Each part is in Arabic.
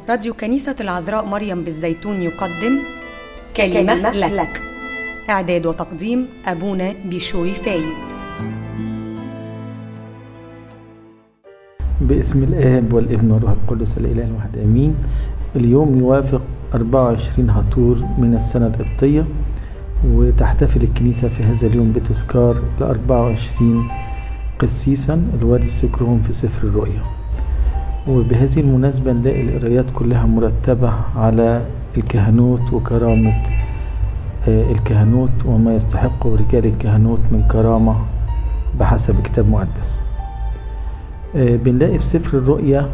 راديو كنيسة العذراء مريم بالزيتون يقدم كلمة لك. إعداد وتقديم أبونا بيشوي فايد. باسم الآب والابن والروح القدس الإله الواحد آمين. اليوم يوافق 24 هطور من السنة القبطية، وتحتفل الكنيسة في هذا اليوم بتذكار ل 24 قسيسا الوارد ذكرهم في سفر الرؤيا. وبهذه المناسبة نلاقي القرايات كلها مرتبة على الكهنوت وكرامة الكهنوت وما يستحقه رجال الكهنوت من كرامة بحسب كتاب مقدس. بنلاقي في سفر الرؤيا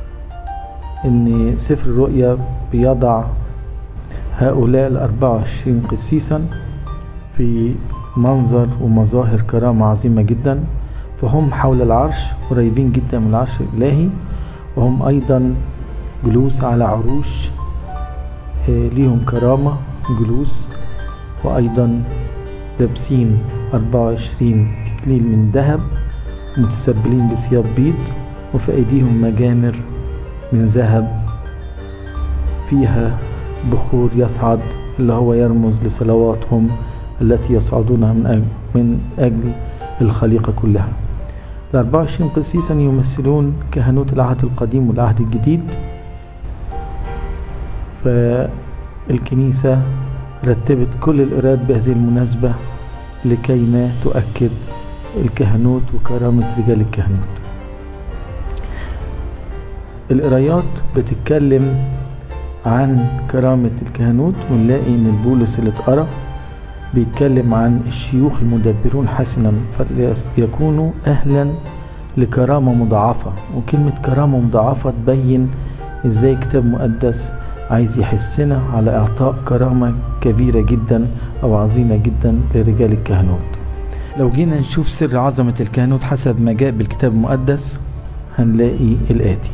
ان سفر الرؤيا بيضع هؤلاء 24 قسيسا في منظر ومظاهر كرامة عظيمة جدا، فهم حول العرش قريبين جدا من العرش الإلهي، وهم أيضا جلوس على عروش ليهم كرامة جلوس، وأيضا لابسين 24 إكليل من ذهب متسبلين بثياب بيض، وفي أيديهم مجامر من ذهب فيها بخور يصعد، اللي هو يرمز لصلواتهم التي يصعدونها من أجل الخليقة كلها. 24 قسيسا يمثلون كهنوت العهد القديم والعهد الجديد. فالكنيسة رتبت كل القراءات بهذه المناسبة لكي ما تؤكد الكهنوت وكرامة رجال الكهنوت. القرايات بتتكلم عن كرامة الكهنوت، ونلاقي ان البولس اللي اتقرا بيتكلم عن الشيوخ المدبرون حسنا فليكونوا اهلا لكرامة مضاعفة. وكلمة كرامة مضاعفة تبين ازاي كتاب مقدس عايز يحسنا على اعطاء كرامة كبيرة جدا او عظيمة جدا لرجال الكهنوت. لو جينا نشوف سر عظمة الكهنوت حسب ما جاء بالكتاب المقدس هنلاقي الآتي: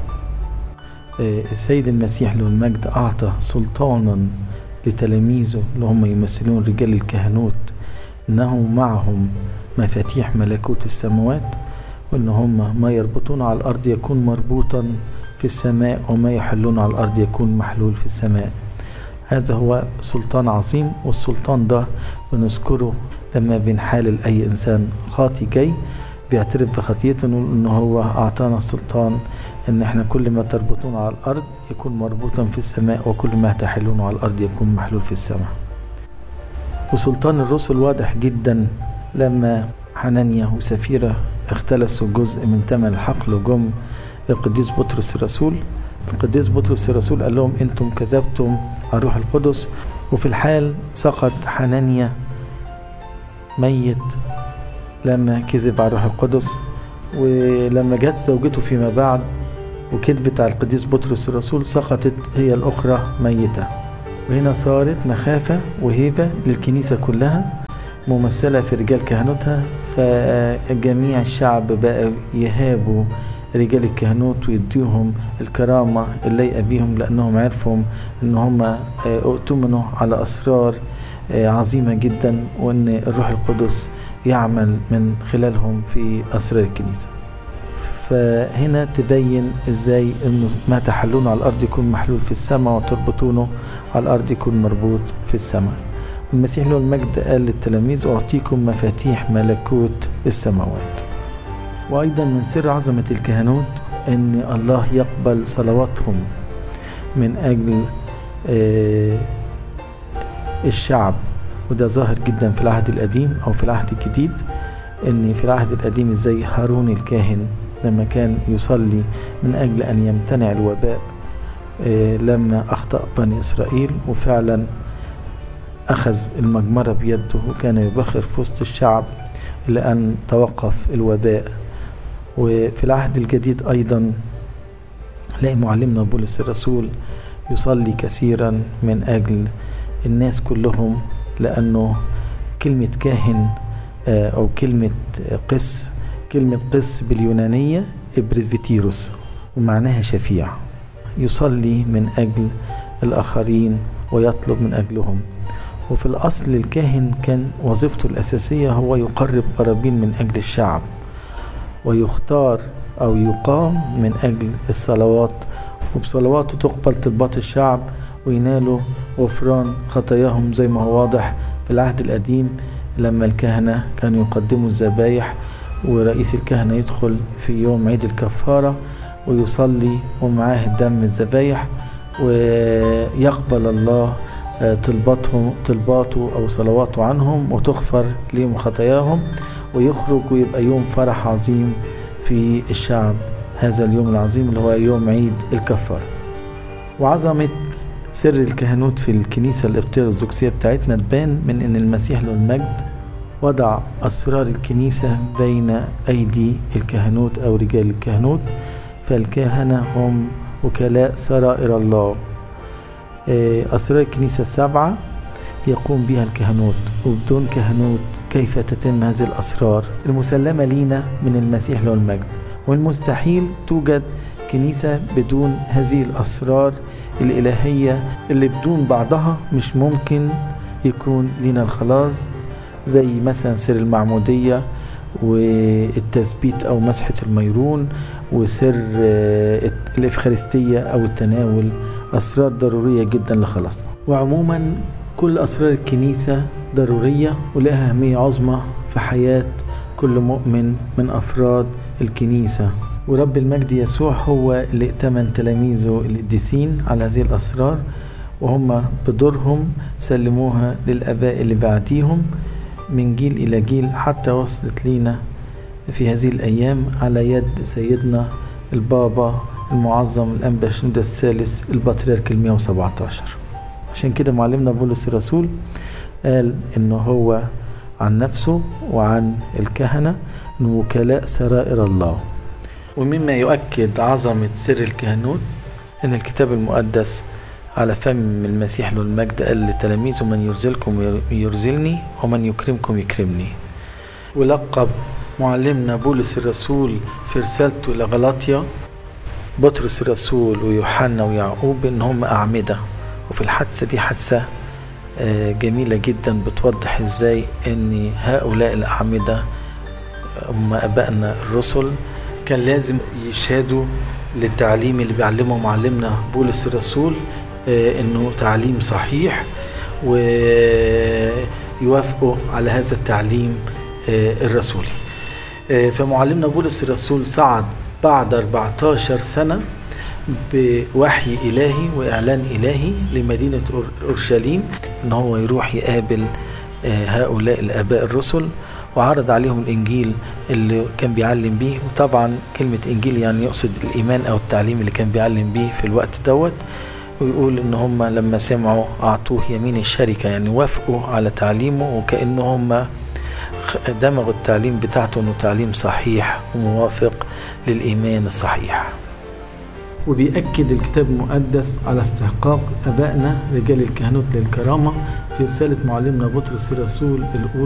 السيد المسيح له المجد أعطى سلطانا لتلاميذه اللي هم يمثلون رجال الكهنوت إنهم معهم مفاتيح ملكوت السماوات، وإن هم ما يربطون على الأرض يكون مربوطا في السماء، وما يحلون على الأرض يكون محلول في السماء. هذا هو سلطان عظيم، والسلطان ده بنذكره لما بنحالل أي إنسان خاطي جاي بيعترف بخطيته، نقول إن هو أعطانا السلطان إن إحنا كل ما تربطون على الأرض يكون مربوطا في السماء، وكل ما تحلون على الأرض يكون محلول في السماء. وسلطان الرسل واضح جدا لما حنانيا وسفيرة اختلسوا جزء من ثمن الحقل وجم القديس بطرس الرسول. القديس بطرس الرسول قال لهم انتم كذبتم على الروح القدس، وفي الحال سقط حنانيا ميت لما كذب على الروح القدس. ولما جت زوجته فيما بعد وكذبت على القديس بطرس الرسول سقطت هي الأخرى ميتة. وهنا صارت مخافة وهيبة للكنيسة كلها ممثلة في رجال كهنوتها، فجميع الشعب بقى يهابوا رجال الكهنوت ويديهم الكرامة اللايقة بيهم، لأنهم عرفوا أن هم اؤتمنوا على أسرار عظيمة جدا، وأن الروح القدس يعمل من خلالهم في أسرار الكنيسة. فهنا تبين ازاي أن ما تحلون على الأرض يكون محلول في السماء، وتربطونه على الأرض يكون مربوط في السماء. المسيح له المجد قال للتلاميذ أعطيكم مفاتيح ملكوت السماوات. وأيضا من سر عظمة الكهنوت أن الله يقبل صلواتهم من أجل الشعب، وده ظاهر جدا في العهد القديم أو في العهد الجديد. أن في العهد القديم ازاي هارون الكاهن لما كان يصلي من أجل أن يمتنع الوباء لما أخطأ بني إسرائيل، وفعلا أخذ المجمرة بيده وكان يبخر في وسط الشعب لأن توقف الوباء. وفي العهد الجديد أيضا لاقي معلمنا بولس الرسول يصلي كثيرا من أجل الناس كلهم، لأنه كلمة كاهن أو كلمة قس باليونانية بريسبيتيروس ومعناها شفيع، يصلي من أجل الآخرين ويطلب من أجلهم. وفي الأصل الكاهن كان وظيفته الأساسية هو يقرب قرابين من أجل الشعب، ويختار أو يقام من أجل الصلوات وبصلواته تقبل طلبات الشعب وينالوا غفران خطاياهم، زي ما هو واضح في العهد القديم لما الكهنة كانوا يقدموا الذبايح ورئيس الكهنة يدخل في يوم عيد الكفارة ويصلي ومعاه دم الذبايح، ويقبل الله طلباته أو صلواته عنهم وتغفر لهم خطاياهم، ويخرج ويبقى يوم فرح عظيم في الشعب، هذا اليوم العظيم اللي هو يوم عيد الكفارة. وعظمة سر الكهنوت في الكنيسة الأرثوذكسية بتاعتنا تبان من أن المسيح له المجد وضع أسرار الكنيسة بين أيدي الكهنوت أو رجال الكهنوت، فالكهنة هم وكلاء سرائر الله. أسرار الكنيسة 7 يقوم بها الكهنوت، وبدون كهنوت كيف تتم هذه الأسرار المسلمة لينا من المسيح له المجد؟ والمستحيل توجد كنيسة بدون هذه الأسرار الإلهية اللي بدون بعضها مش ممكن يكون لنا الخلاص، زي مثلا سر المعمودية والتثبيت أو مسحة الميرون وسر الإفخارستية أو التناول، أسرار ضرورية جدا لخلاصنا. وعموما كل أسرار الكنيسة ضرورية ولها أهمية عظمى في حياة كل مؤمن من أفراد الكنيسة. ورب المجد يسوع هو اللي ائتمن تلاميذه القديسين على هذه الأسرار، وهم بدورهم سلموها للآباء اللي بعديهم من جيل إلى جيل، حتى وصلت لينا في هذه الأيام على يد سيدنا البابا المعظم الأنبا شنودة الثالث البطريرك 117. عشان كده معلمنا بولس الرسول قال إنه هو عن نفسه وعن الكهنة وكلاء سرائر الله. ومما يؤكد عظمة سر الكهنوت إن الكتاب المقدس على فم المسيح له المجد قال لتلاميذه: من يرزلكم يرزلني ومن يكرمكم يكرمني. ولقب معلمنا بولس الرسول في رسالته إلى غلاطيا بطرس الرسول ويوحنا ويعقوب إن هم أعمدة. وفي الحادثة دي حادثة جميلة جدا بتوضح إزاي إن هؤلاء الأعمدة هم أبائنا الرسل كان لازم يشهدوا للتعليم اللي بيعلمه معلمنا بولس الرسول إنه تعليم صحيح، ويوافقوا على هذا التعليم الرسولي. فمعلمنا بولس الرسول صعد بعد 14 سنة بوحي إلهي وإعلان إلهي لمدينة أورشليم إن هو يروح يقابل هؤلاء الآباء الرسل، وعرض عليهم الإنجيل اللي كان بيعلم به. وطبعا كلمة إنجيل يعني يقصد الإيمان أو التعليم اللي كان بيعلم به في الوقت دوت. ويقول إن هم لما سمعوا أعطوه يمين الشركة، يعني وافقوا على تعليمه، وكأنهم دمغوا التعليم بتاعته إنه تعليم صحيح وموافق للإيمان الصحيح. وبيأكد الكتاب المقدس على استحقاق أبائنا رجال الكهنوت للكرامة في رسالة معلمنا بطرس الرسول الأولى